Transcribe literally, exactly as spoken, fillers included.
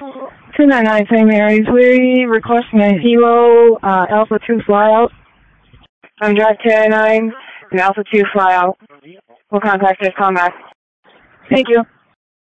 two nine nine Saint Mary's. We requesting a Hilo uh, Alpha two flyout. I'm Drive two nine and Alpha two flyout. We'll contact this. Come back. Thank you.